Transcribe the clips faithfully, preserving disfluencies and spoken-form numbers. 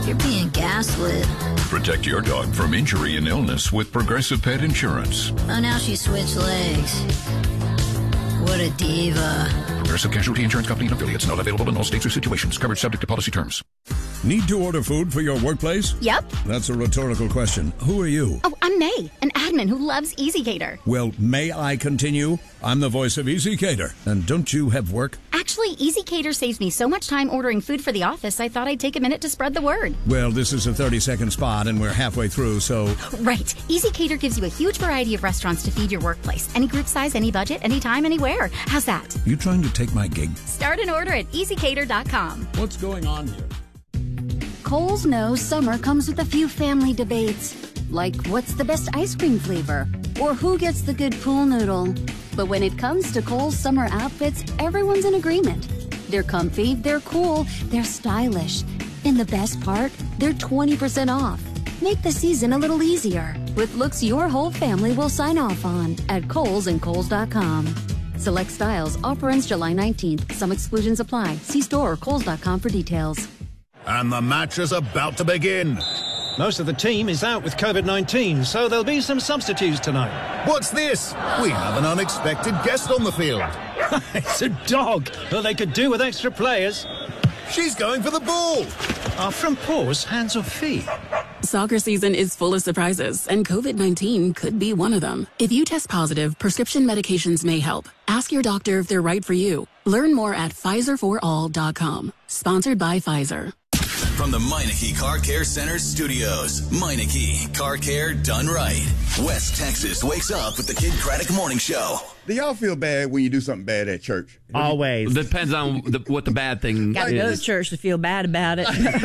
You're being gaslit. Protect your dog from injury and illness with Progressive Pet Insurance. Oh, now she switched legs. What a diva. Progressive Casualty Insurance Company and affiliates. Not available in all states or situations. Coverage subject to policy terms. Need to order food for your workplace? Yep. That's a rhetorical question. Who are you? Oh, I'm May, an admin who loves EasyCater. Well, may I continue? I'm the voice of EasyCater. And don't you have work? Actually, EasyCater saves me so much time ordering food for the office, I thought I'd take a minute to spread the word. Well, this is a thirty-second spot, and we're halfway through, so... Right. EasyCater gives you a huge variety of restaurants to feed your workplace. Any group size, any budget, anytime, anywhere. How's that? You trying to take my gig? Start an order at easy cater dot com. What's going on here? Kohl's knows summer comes with a few family debates, like what's the best ice cream flavor, or who gets the good pool noodle. But when it comes to Kohl's summer outfits, everyone's in agreement. They're comfy, they're cool, they're stylish. And the best part, they're twenty percent off. Make the season a little easier with looks your whole family will sign off on at Kohl's and Kohl's dot com. Select styles, offer ends July nineteenth. Some exclusions apply. See store or Kohl's dot com for details. And the match is about to begin. Most of the team is out with COVID nineteen, so there'll be some substitutes tonight. What's this? We have an unexpected guest on the field. It's a dog. Well, they could do with extra players. She's going for the ball. Are front paws hands or feet? Soccer season is full of surprises, and COVID nineteen could be one of them. If you test positive, prescription medications may help. Ask your doctor if they're right for you. Learn more at Pfizer for all dot com. Sponsored by Pfizer. From the Meineke Car Care Center studios, Meineke Car Care done right. West Texas wakes up with the Kid Craddock Morning Show. Do y'all feel bad when you do something bad at church? Always. Depends on the, what the bad thing Got is. to go to church to feel bad about it. Like,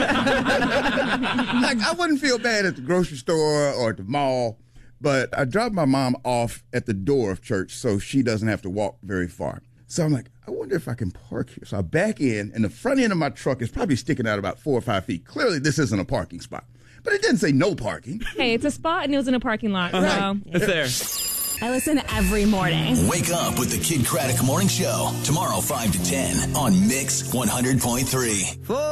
I wouldn't feel bad at the grocery store or at the mall, but I dropped my mom off at the door of church so she doesn't have to walk very far. So I'm like, I wonder if I can park here. So I back in, and the front end of my truck is probably sticking out about four or five feet. Clearly, this isn't a parking spot. But it didn't say no parking. Hey, it's a spot, and it was in a parking lot. Uh-huh. So. It's there. I listen every morning. Wake up with the Kid Craddock Morning Show. Tomorrow, five to ten on Mix one hundred point three.